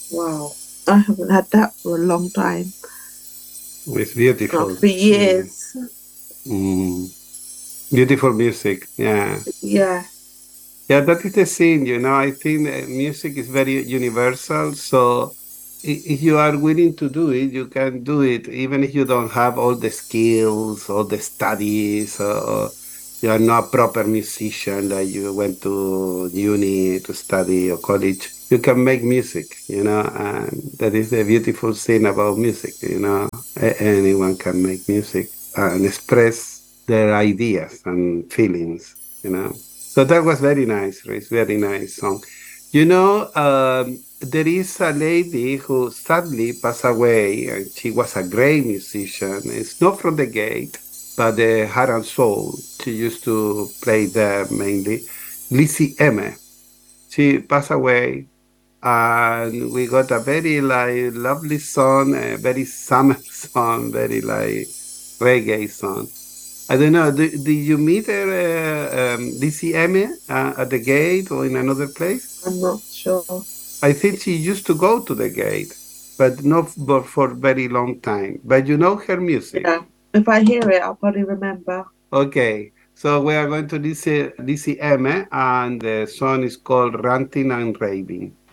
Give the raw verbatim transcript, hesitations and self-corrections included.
Wow. I haven't had that for a long time. It's Not beautiful. for Mm. years. Mm. Beautiful music. Yeah. Yeah. Yeah, that is the thing, you know. I think uh, music is very universal. So i- if you are willing to do it, you can do it, even if you don't have all the skills, all the studies, or you are not a proper musician, like you went to uni to study or college. You can make music, you know, and that is the beautiful thing about music, you know. A- Anyone can make music and express their ideas and feelings, you know. So that was very nice, Chris. Very nice song. You know, um, there is a lady who sadly passed away, and she was a great musician. It's not from the Gate, but the Heart and Soul. She used to play there mainly. Lizzie Emme. She passed away, and we got a very like lovely song, a very summer song, very like reggae song. I don't know. Do, did you meet her, uh, um, D C M uh, at the gate or in another place? I'm not sure. I think she used to go to the gate, but not for, for very long time. But you know her music. Yeah. If I hear it, I'll probably remember. Okay, so we are going to listen D C M, and the song is called Ranting and Raving.